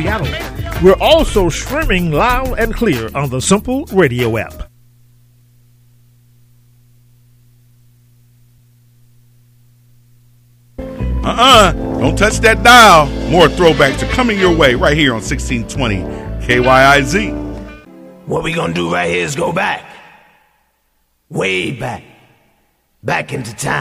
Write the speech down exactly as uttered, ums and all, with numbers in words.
Seattle. We're also streaming loud and clear on the Simple Radio app. Uh-uh. Don't touch that dial. More throwbacks are coming your way right here on sixteen twenty K Y I Z. What we gonna do right here is go back. Way back. Back into time.